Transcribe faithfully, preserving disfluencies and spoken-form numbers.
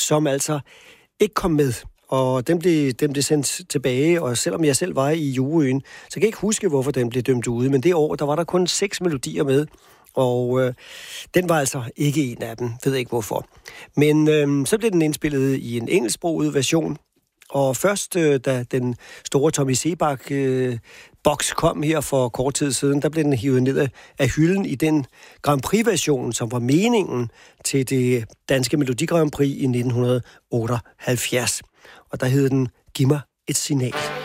som altså ikke kom med. Og den blev, den blev sendt tilbage, og selvom jeg selv var i juryen, så kan jeg ikke huske, hvorfor den blev dømt ude. Men det år, der var der kun seks melodier med, og øh, den var altså ikke en af dem. Ved ikke hvorfor. Men øh, så blev den indspillet i en engelsksproget version, og først, øh, da den store Tommy Sebak øh, boks kom her for kort tid siden, der blev den hivet ned af hylden i den Grand Prix-version, som var meningen til det danske Melodi Grand Prix i nitten otteoghalvfjerds. Og der hed den Giv mig et signal.